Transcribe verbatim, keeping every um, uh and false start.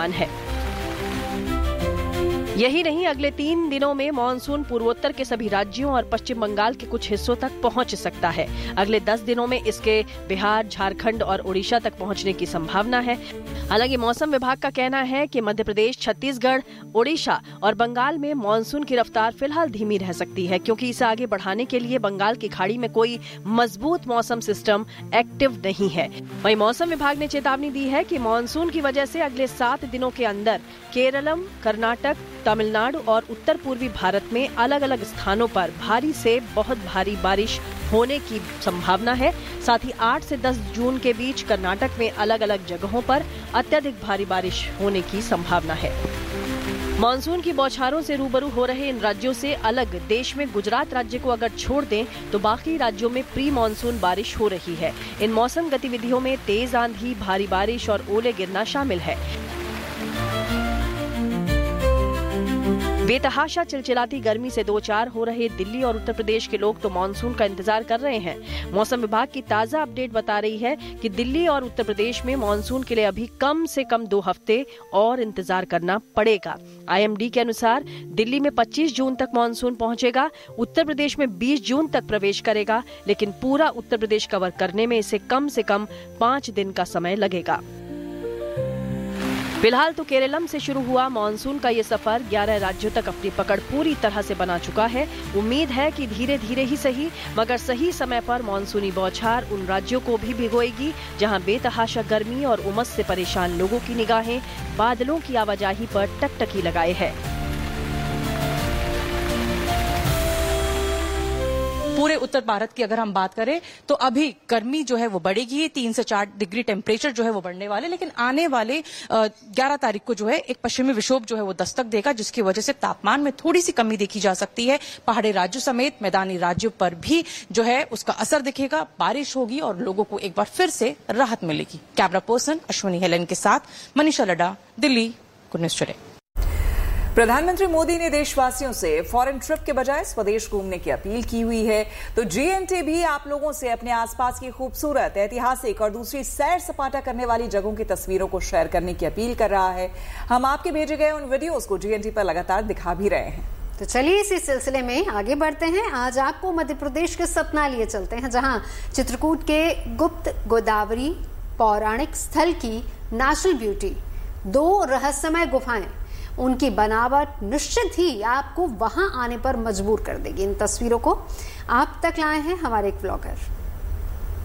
अनुमान है। यही नहीं, अगले तीन दिनों में मानसून पूर्वोत्तर के सभी राज्यों और पश्चिम बंगाल के कुछ हिस्सों तक पहुंच सकता है। अगले दस दिनों में इसके बिहार, झारखंड और ओडिशा तक पहुंचने की संभावना है। हालांकि मौसम विभाग का कहना है कि मध्य प्रदेश, छत्तीसगढ़, ओडिशा और बंगाल में मानसून की रफ्तार फिलहाल धीमी रह सकती है, क्योंकि इसे आगे बढ़ाने के लिए बंगाल की खाड़ी में कोई मजबूत मौसम सिस्टम एक्टिव नहीं है। वहीं मौसम विभाग ने चेतावनी दी है कि मानसून की वजह से अगले सात दिनों के अंदर केरलम, कर्नाटक, तमिलनाडु और उत्तर पूर्वी भारत में अलग अलग स्थानों पर भारी से बहुत भारी बारिश होने की संभावना है। साथ ही आठ से दस जून के बीच कर्नाटक में अलग अलग जगहों पर अत्यधिक भारी बारिश होने की संभावना है। मानसून की बौछारों से रूबरू हो रहे इन राज्यों से अलग देश में गुजरात राज्य को अगर छोड़ दें तो बाकी राज्यों में प्री मानसून बारिश हो रही है। इन मौसम गतिविधियों में तेज आंधी, भारी बारिश और ओले गिरना शामिल है। बेतहाशा चिलचिलाती गर्मी से दो चार हो रहे दिल्ली और उत्तर प्रदेश के लोग तो मानसून का इंतजार कर रहे हैं। मौसम विभाग की ताजा अपडेट बता रही है कि दिल्ली और उत्तर प्रदेश में मानसून के लिए अभी कम से कम दो हफ्ते और इंतजार करना पड़ेगा। आईएमडी के अनुसार दिल्ली में पच्चीस जून तक मानसून पहुंचेगा, उत्तर प्रदेश में बीस जून तक प्रवेश करेगा, लेकिन पूरा उत्तर प्रदेश कवर करने में इसे कम से कम पाँच दिन का समय लगेगा। फिलहाल तो केरलम से शुरू हुआ मानसून का ये सफर ग्यारह राज्यों तक अपनी पकड़ पूरी तरह से बना चुका है। उम्मीद है कि धीरे धीरे ही सही मगर सही समय पर मानसूनी बौछार उन राज्यों को भी भिगोएगी जहां बेतहाशा गर्मी और उमस से परेशान लोगों की निगाहें बादलों की आवाजाही पर टकटकी लगाए है। पूरे उत्तर भारत की अगर हम बात करें तो अभी गर्मी जो है वो बढ़ेगी, तीन से चार डिग्री टेम्परेचर जो है वो बढ़ने वाले, लेकिन आने वाले ग्यारह तारीख को जो है एक पश्चिमी विक्षोभ जो है वो दस्तक देगा, जिसकी वजह से तापमान में थोड़ी सी कमी देखी जा सकती है। पहाड़ी राज्यों समेत मैदानी राज्यों पर भी जो है उसका असर दिखेगा, बारिश होगी और लोगों को एक बार फिर से राहत मिलेगी। कैमरा पर्सन अश्विनी हेलन के साथ Manisha Ladda, Delhi, good news today. प्रधानमंत्री मोदी ने देशवासियों से फॉरेन ट्रिप के बजाय स्वदेश घूमने की अपील की हुई है, तो जीएनटी भी आप लोगों से अपने आसपास की खूबसूरत, ऐतिहासिक और दूसरी सैर सपाटा करने वाली जगहों की तस्वीरों को शेयर करने की अपील कर रहा है। हम आपके भेजे गए उन वीडियोस को जीएनटी पर लगातार दिखा भी रहे हैं। तो चलिए इसी सिलसिले में आगे बढ़ते हैं। आज आपको मध्य प्रदेश के सतना लिए चलते हैं, जहां चित्रकूट के गुप्त गोदावरी पौराणिक स्थल की नेचुरल ब्यूटी, दो रहस्यमय गुफाएं, उनकी बनावट निश्चित ही आपको वहां आने पर मजबूर कर देगी। इन तस्वीरों को आप तक लाए हैं हमारे एक ब्लॉगर।